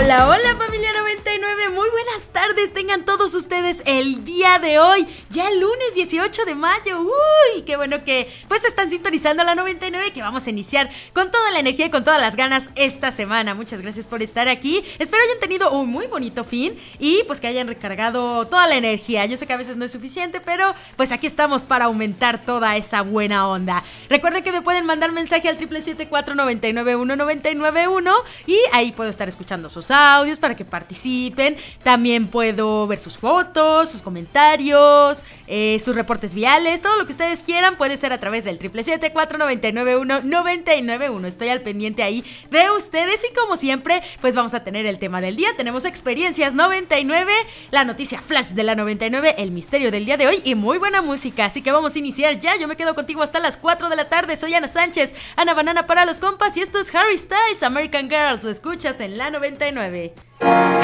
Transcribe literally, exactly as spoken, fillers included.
Hola, hola familia noventa y nueve, muy buenas tardes tengan todos ustedes el día de hoy, ya el lunes dieciocho de mayo, uy, qué bueno que pues están sintonizando la noventa y nueve, que vamos a iniciar con toda la energía y con todas las ganas esta semana. Muchas gracias por estar aquí, espero hayan tenido un muy bonito fin y pues que hayan recargado toda la energía. Yo sé que a veces no es suficiente, pero pues aquí estamos para aumentar toda esa buena onda. Recuerden que me pueden mandar mensaje al siete siete siete, cuatro nueve nueve, uno nueve nueve uno y ahí puedo estar escuchando sus audios para que participen. También puedo ver sus fotos, sus comentarios, eh, sus reportes viales, todo lo que ustedes quieran puede ser a través del siete siete siete, cuatro nueve nueve, uno nueve nueve uno. Estoy al pendiente ahí de ustedes y como siempre pues vamos a tener el tema del día. Tenemos experiencias noventa y nueve, la noticia flash de la noventa y nueve, el misterio del día de hoy y muy buena música, así que vamos a iniciar ya. Yo me quedo contigo hasta las cuatro de la tarde. Soy Ana Sánchez, Ana Banana para los compas, y esto es Harry Styles, American Girls. Lo escuchas en la noventa y nueve.